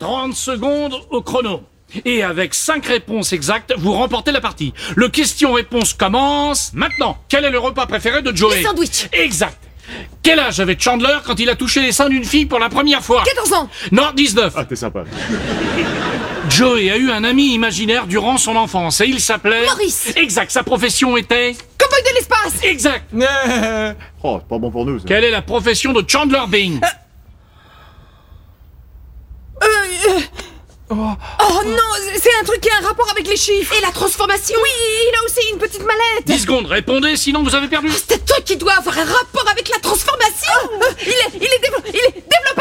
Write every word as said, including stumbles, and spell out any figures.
trente secondes au chrono. Et avec cinq réponses exactes, vous remportez la partie. Le question-réponse commence maintenant. Quel est le repas préféré de Joey? Les sandwichs. Exact. Quel âge avait Chandler quand il a touché les seins d'une fille pour la première fois? quatorze ans. Non, dix-neuf. Ah, t'es sympa. Joey a eu un ami imaginaire durant son enfance et il s'appelait... Maurice. Exact. Sa profession était... Cowboy de l'espace. Exact. Oh, c'est pas bon pour nous, ça. Quelle est la profession de Chandler Bing? Euh, euh... Oh non, c'est un truc qui a un rapport avec les chiffres. Et la transformation? Oui, il a aussi une petite mallette. dix secondes, répondez, sinon vous avez perdu. C'est toi qui dois avoir un rapport avec la transformation. Il est, il est, dévo- il est développé